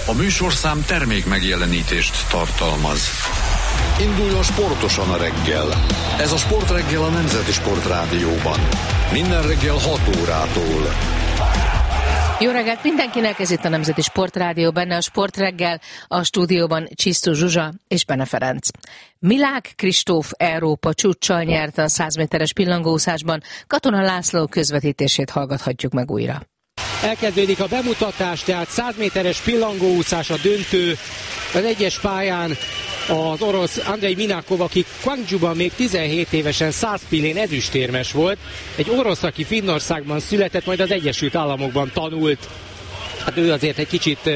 A műsorszám termék megjelenítést tartalmaz. Induljon sportosan a reggel. Ez a Sportreggel a Nemzeti Sportrádióban. Minden reggel 6 órától. Jó reggelt mindenkinek, ez itt a Nemzeti Sportrádió, benne a Sportreggel, a stúdióban Csisztú Zsuzsa és Bene Ferenc. Milák Kristóf Európa csúccsal nyerte a 100 méteres pillangóúszásban, Katona László közvetítését hallgathatjuk meg újra. Elkezdődik a bemutatás, tehát 100 méteres pillangóúszás a döntő, az egyes pályán az orosz Andrei Minakov, aki Gwangjuban még 17 évesen 100 pillén ezüstérmes volt, egy orosz, aki Finnországban született, majd az Egyesült Államokban tanult. Hát ő azért egy kicsit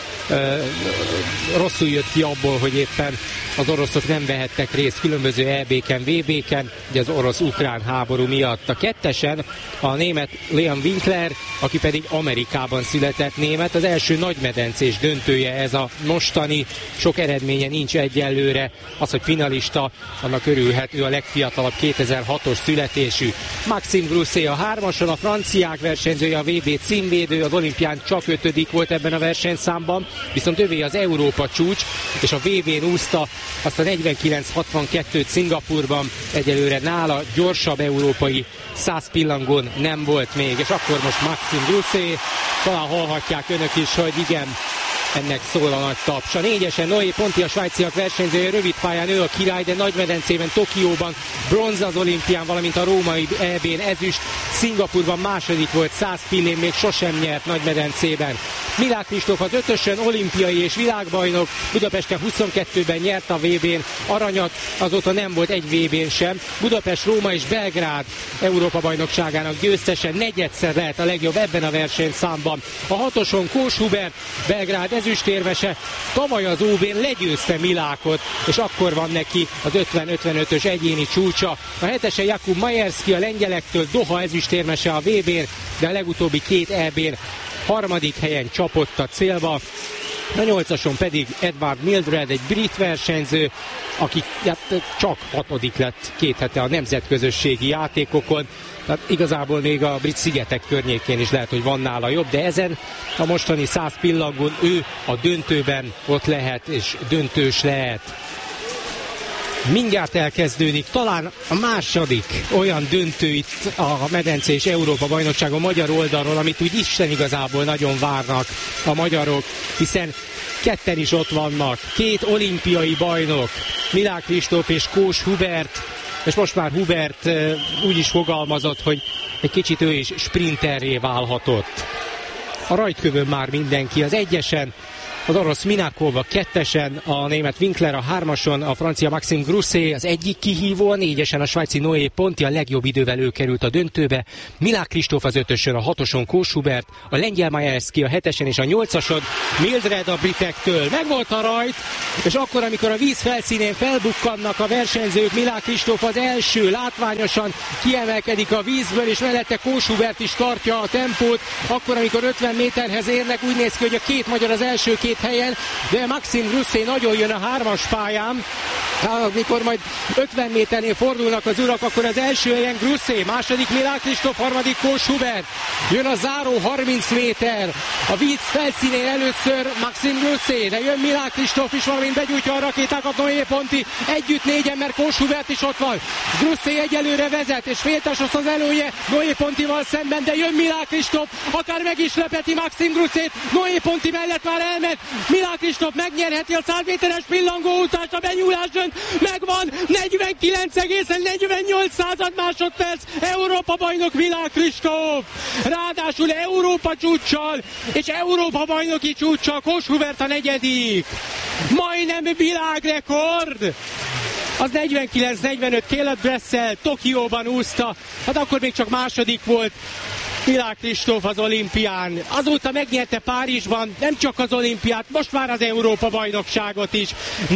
rosszul jött ki abból, hogy éppen az oroszok nem vehettek részt különböző EB-ken, VB-ken, ugye az orosz-ukrán háború miatt. A kettesen a német Leon Winkler, aki pedig Amerikában született német, az első nagymedencés döntője ez a mostani, sok eredménye nincs egyelőre. Az, hogy finalista, annak örülhet, ő a legfiatalabb 2006-os születésű. Maxime Grousset a hármason, a franciák versenyzője, a VB címvédő, az olimpián csak 5. volt ebben a versenyszámban, viszont övé az Európa csúcs, és a VB-n úszta azt a 49-62-t Szingapurban, egyelőre nála gyorsabb európai 100 pillangón nem volt még, és akkor most Maxime Grousset, talán hallhatják önök is, hogy igen, ennek szól a nagy taps. A négyesen Noé Ponti, a svájciak versenyzője, rövid pályán ő a király, de nagymedencében, Tokióban bronz az olimpián, valamint a római EB-n ezüst, Szingapurban második volt, 100 pillén még sosem nyert nagymedencében. Milák Kristóf az ötösön olimpiai és világbajnok, Budapesten 22-ben nyert a VB-n aranyat, azóta nem volt egy VB-n sem. Budapest, Róma és Belgrád Európa bajnokságának győztese, negyedszer lehet a legjobb ebben a versenyszámban. A hatoson Kós Hubert, Belgrád ezüstérmese, tavaly az OB-n legyőzte Milákot, és akkor van neki az 50-55-ös egyéni csúcsa. A hetesen Jakub Majerszki, a lengyelektől Doha ezüstérmese a VB-n, de a legutóbbi két EB-n harmadik helyen csapott a célba. A nyolcason pedig Edward Mildred, egy brit versenyző, aki csak 6. lett 2 hete a nemzetközösségi játékokon. Tehát igazából még a brit szigetek környékén is lehet, hogy van nála jobb, de ezen a mostani 100 pillangón ő a döntőben ott lehet, és döntős lehet. Mindjárt elkezdődik talán a második olyan döntő itt a medencés Európa bajnokságon magyar oldalról, amit úgy Isten igazából nagyon várnak a magyarok, hiszen ketten is ott vannak, 2 olimpiai bajnok, Milák Kristóf és Kós Hubert, és most már Hubert úgy is fogalmazott, hogy egy kicsit ő is sprinterré válhatott. A rajtkövön már mindenki, az egyesen az orosz Minakov, a kettesen a német Winkler, a hármason a francia Maxime Grousset, az egyik kihívó, a négyesen a svájci Noé Ponti, a legjobb idővel ő került a döntőbe, Milák Kristóf az ötösön, a hatoson Kós Hubert, a lengyel Majerszki a hetesen és a nyolcason Mildred a britektől. Megvolt a rajt, és akkor, amikor a víz felszínén felbukkannak a versenyzők, Milák Kristóf az első, látványosan kiemelkedik a vízből, és mellette Kós Hubert is tartja a tempót, akkor, amikor 50 méterhez érnek, úgy néz ki, hogy a két magyar az első két helyen, de Maxime Grousset nagyon jön a hármas pályán. Amikor majd 50 méternél fordulnak az urak, akkor az első helyen Grousset, második Milák Kristóf, harmadik Kós Hubert. Jön a záró 30 méter. A víz felszínén először Maxime Grousset, de jön Milák Kristóf is, valamint begyújtja a rakétákat Noé Ponti. Együtt négyen, mert Kós Hubert is ott van. Grousset egyelőre vezet, és félteshoz az előnye Noé Pontival szemben, de jön Milák Kristóf, akár meg is lepeti Maxime Grousset. Noé Ponti mellett már elment. Milák Kristóf megnyerheti a 100 méteres pillangóúszást, a benyúlás dönt, megvan, 49,48 másodperc, Európa bajnok Milák Kristóf, ráadásul Európa csúccsal, és Európa bajnoki csúccsal, Kós Hubert a negyedik, majdnem világrekord, az 49-45 Caleb Dressel Tokióban úszta, hát akkor még csak második volt Milák Kristóf az olimpián. Azóta megnyerte Párizsban nem csak az olimpiát, most már az Európa bajnokságot is.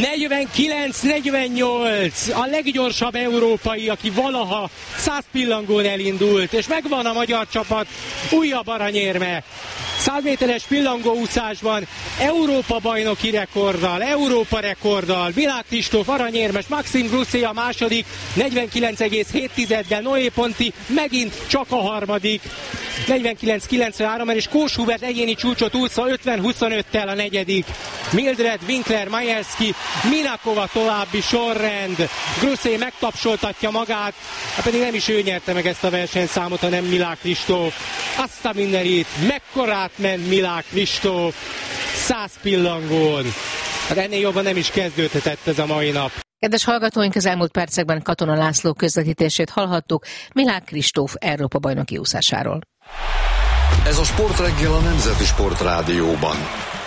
49-48, a leggyorsabb európai, aki valaha 100 pillangón elindult, és megvan a magyar csapat újabb aranyérme. 100 méteres pillangóúszásban Európa bajnoki rekorddal, Európa rekorddal, Milák Kristóf aranyérmes, Maxime Grousset a második, 49,7-del, Noé Ponti megint csak a harmadik, 49-93-en, és Kós Hubert egyéni csúcsot úszva 50-25-tel a negyedik. Mildred, Winkler, Majerski, Minakova további sorrend. Gruszé megtapsoltatja magát, pedig nem is ő nyerte meg ezt a versenyszámot, hanem Milák Kristóf. Azt a mindenit, mekkorát ment Milák Kristóf, 100 pillangón. Hát ennél jobban nem is kezdődhetett ez a mai nap. Kedves hallgatóink, az elmúlt percekben Katona László közvetítését hallhattuk Milák Kristóf Európa-bajnoki úszásáról. Ez a Sportreggel a Nemzeti Sportrádióban.